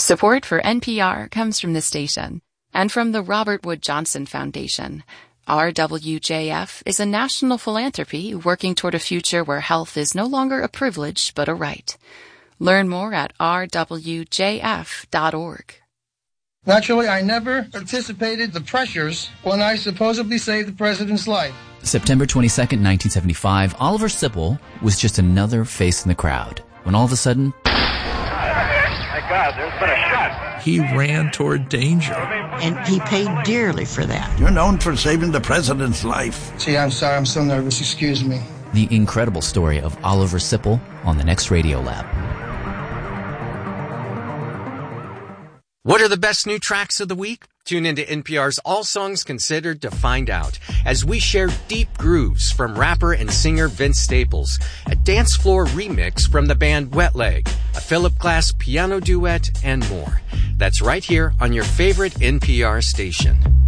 Support for NPR comes from the station and from the Robert Wood Johnson Foundation. RWJF is a national philanthropy working toward a future where health is no longer a privilege but a right. Learn more at rwjf.org. Naturally, I never anticipated the pressures when I supposedly saved the president's life. September 22nd, 1975, Oliver Sipple was just another face in the crowd when all of a sudden, my God, there's been a shot. He ran toward danger. And he paid dearly for that. You're known for saving the president's life. Gee, I'm sorry, I'm so nervous. Excuse me. The incredible story of Oliver Sipple on the next Radio Lab. What are the best new tracks of the week? Tune into NPR's All Songs Considered to find out as we share deep grooves from rapper and singer Vince Staples, a dance floor remix from the band Wet Leg, a Philip Glass piano duet, and more. That's right here on your favorite NPR station.